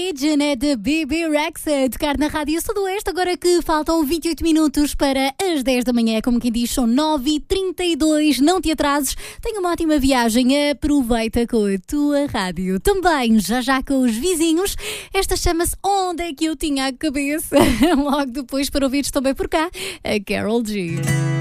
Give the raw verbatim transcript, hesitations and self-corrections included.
Religion é de Bibi Rexha, a tocar na Rádio Sudoeste, agora que faltam vinte e oito minutos para as dez da manhã, como quem diz, são nove e trinta e dois, não te atrases, tenha uma ótima viagem, aproveita com a tua rádio. Também, já já com os vizinhos, esta chama-se Onde é que eu tinha a cabeça? Logo depois para ouvires também por cá, a Carol G.